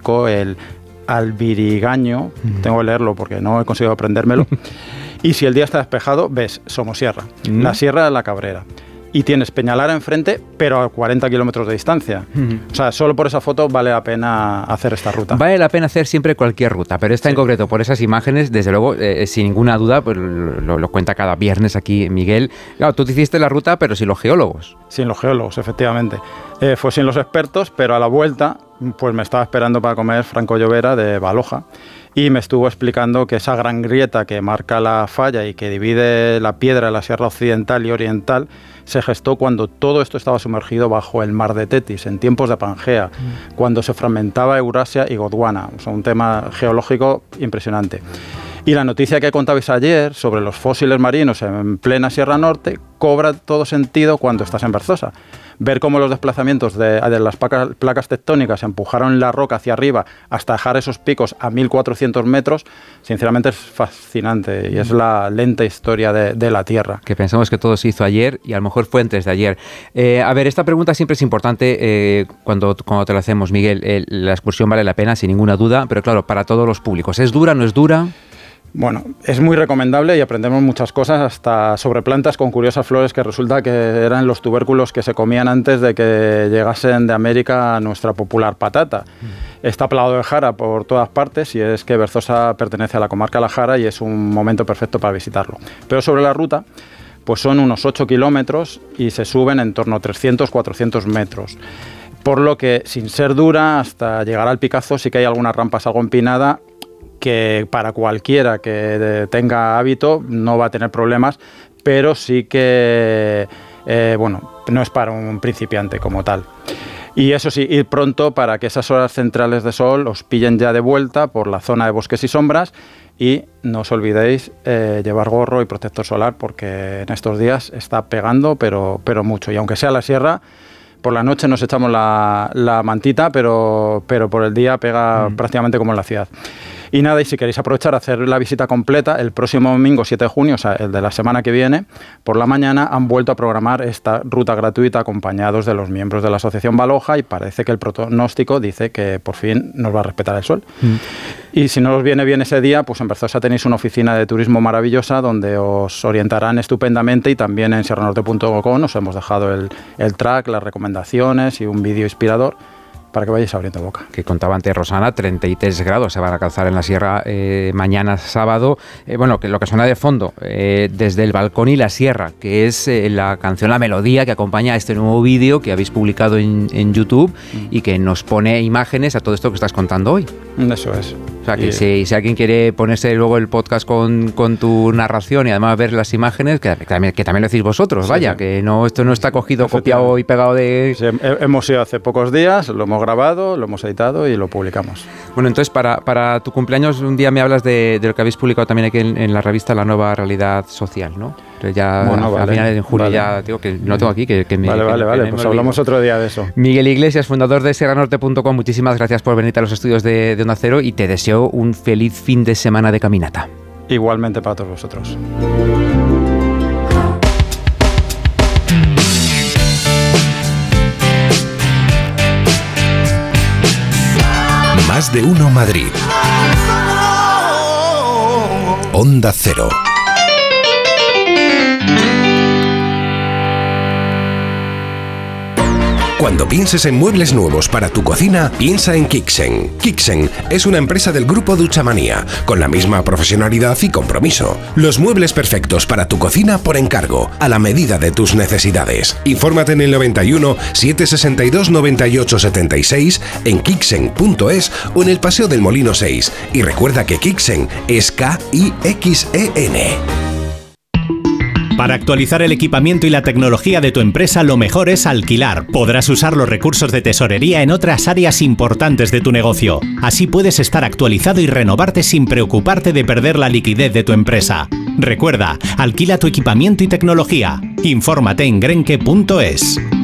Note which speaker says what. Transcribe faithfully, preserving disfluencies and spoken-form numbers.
Speaker 1: científico, el albirigaño, mm. tengo que leerlo porque no he conseguido aprendérmelo, y si el día está despejado, ves Somosierra, mm. la Sierra de la Cabrera, y tienes Peñalara enfrente, pero a cuarenta kilómetros de distancia. Mm. O sea, solo por esa foto vale la pena hacer esta ruta.
Speaker 2: Vale la pena hacer siempre cualquier ruta, pero esta sí. en concreto, por esas imágenes, desde luego, eh, sin ninguna duda, pues lo, lo cuenta cada viernes aquí Miguel. Claro, tú te hiciste la ruta, pero sin los geólogos.
Speaker 1: Sin los geólogos, efectivamente. Eh, fue sin los expertos, pero a la vuelta, pues me estaba esperando para comer Franco Llovera de Baloja, y me estuvo explicando que esa gran grieta que marca la falla y que divide la piedra de la Sierra Occidental y Oriental se gestó cuando todo esto estaba sumergido bajo el mar de Tetis, en tiempos de Pangea, mm. cuando se fragmentaba Eurasia y Gondwana. O sea, un tema geológico impresionante. Y la noticia que contabais ayer sobre los fósiles marinos en plena Sierra Norte cobra todo sentido cuando estás en Berzosa. Ver cómo los desplazamientos de, de las placas, placas tectónicas empujaron la roca hacia arriba hasta dejar esos picos a mil cuatrocientos metros, sinceramente es fascinante y es la lenta historia de, de la Tierra.
Speaker 2: Que pensamos que todo se hizo ayer y a lo mejor fue antes de ayer. Eh, a ver, esta pregunta siempre es importante eh, cuando, cuando te la hacemos, Miguel. Eh, la excursión vale la pena, sin ninguna duda, pero claro, para todos los públicos. ¿Es dura, no es dura?
Speaker 1: Bueno, es muy recomendable y aprendemos muchas cosas, hasta sobre plantas con curiosas flores que resulta que eran los tubérculos que se comían antes de que llegasen de América a nuestra popular patata. Mm. Está plagado de jara por todas partes y es que Berzosa pertenece a la comarca La Jara y es un momento perfecto para visitarlo. Pero sobre la ruta, pues son unos ocho kilómetros y se suben en torno a trescientos a cuatrocientos metros. Por lo que, sin ser dura, hasta llegar al Picazo sí que hay algunas rampas algo empinada que para cualquiera que tenga hábito no va a tener problemas, pero sí que, eh, bueno, no es para un principiante como tal. Y eso sí, ir pronto para que esas horas centrales de sol os pillen ya de vuelta por la zona de bosques y sombras, y no os olvidéis eh, llevar gorro y protector solar porque en estos días está pegando, pero, pero mucho. Y aunque sea la sierra, por la noche nos echamos la, la mantita, pero, pero por el día pega mm. prácticamente como en la ciudad. Y nada, y si queréis aprovechar a hacer la visita completa, el próximo domingo siete de junio, o sea, el de la semana que viene, por la mañana han vuelto a programar esta ruta gratuita acompañados de los miembros de la Asociación Baloja y parece que el pronóstico dice que por fin nos va a respetar el sol. Mm. Y si no os viene bien ese día, pues en Berzosa tenéis una oficina de turismo maravillosa donde os orientarán estupendamente, y también en sierra norte punto com os hemos dejado el, el track, las recomendaciones y un vídeo inspirador para que vayáis abriendo boca.
Speaker 2: Que contaba antes Rosana, treinta y tres grados se van a alcanzar en la sierra eh, mañana sábado. Eh, bueno, que lo que suena de fondo, eh, desde el balcón y la sierra, que es eh, la canción, la melodía que acompaña a este nuevo vídeo que habéis publicado en, en YouTube mm. y que nos pone imágenes a todo esto que estás contando hoy.
Speaker 1: Eso es.
Speaker 2: O sea, que y... si, si alguien quiere ponerse luego el podcast con, con tu narración y además ver las imágenes, que, que, también, que también lo decís vosotros, sí, vaya, sí. que no esto no está cogido, copiado y pegado de...
Speaker 1: Sí, hemos ido hace pocos días, lo hemos grabado, lo hemos editado y lo publicamos.
Speaker 2: Bueno, entonces para, para tu cumpleaños un día me hablas de, de lo que habéis publicado también aquí en, en la revista La Nueva Realidad Social, ¿no? Ya
Speaker 1: bueno,
Speaker 2: a,
Speaker 1: vale,
Speaker 2: a finales de julio
Speaker 1: vale.
Speaker 2: ya digo que no tengo aquí que, que me,
Speaker 1: vale,
Speaker 2: que,
Speaker 1: vale,
Speaker 2: que
Speaker 1: vale,
Speaker 2: me
Speaker 1: pues
Speaker 2: me
Speaker 1: hablamos otro día de eso.
Speaker 2: Miguel Iglesias, fundador de sierra norte punto com, muchísimas gracias por venir a los estudios de, de Onda Cero y te deseo un feliz fin de semana de caminata.
Speaker 1: Igualmente para todos vosotros.
Speaker 3: Más de uno Madrid. Onda Cero. Cuando pienses en muebles nuevos para tu cocina, piensa en Kixen. Kixen es una empresa del grupo Duchamanía, con la misma profesionalidad y compromiso. Los muebles perfectos para tu cocina por encargo, a la medida de tus necesidades. Infórmate en el noventa y uno, setecientos sesenta y dos, noventa y ocho, setenta y seis, en kixen punto es o en el Paseo del Molino seis. Y recuerda que Kixen es K I X E N.
Speaker 4: Para actualizar el equipamiento y la tecnología de tu empresa, lo mejor es alquilar. Podrás usar los recursos de tesorería en otras áreas importantes de tu negocio. Así puedes estar actualizado y renovarte sin preocuparte de perder la liquidez de tu empresa. Recuerda, alquila tu equipamiento y tecnología. Infórmate en grenke punto es.